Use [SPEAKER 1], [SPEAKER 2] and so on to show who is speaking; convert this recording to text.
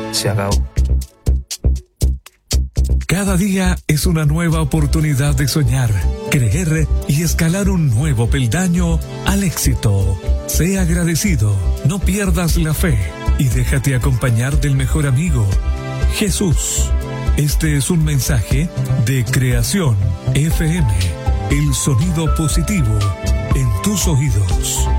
[SPEAKER 1] Se acabó.
[SPEAKER 2] Cada día es una nueva oportunidad de soñar, creer y escalar un nuevo peldaño al éxito. Sé agradecido, no pierdas la fe y déjate acompañar del mejor amigo, Jesús. Este es un mensaje de Creación FM, el sonido positivo en tus oídos.